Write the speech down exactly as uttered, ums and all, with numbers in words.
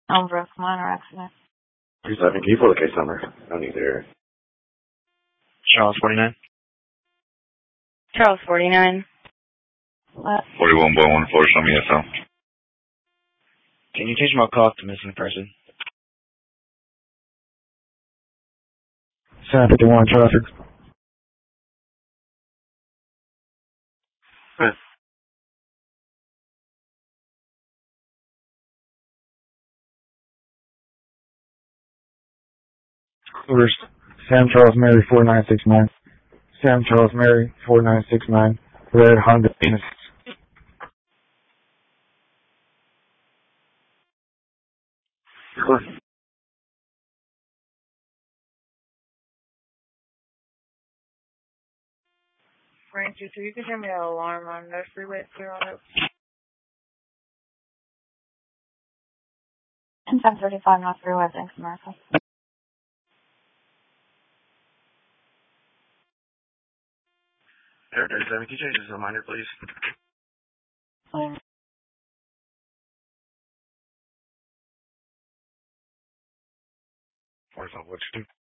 On Brooks Minor accident. three seven, can you pull the case number? I don't need there. Charles forty-nine. Charles forty-nine. forty-one point one four, show me S L. Can you change my call to missing person? seven fifty-one traffic. Huh. First, Sam Charles Mary four nine six nine. Sam Charles Mary four nine six nine. Red Honda. Huh. Frankie, so you can hear me an alarm on the freeway here on it. ten thirty-five North Freeway, thanks, America. Air thirty-seven, can you change this reminder, please? Um, forty-five, what's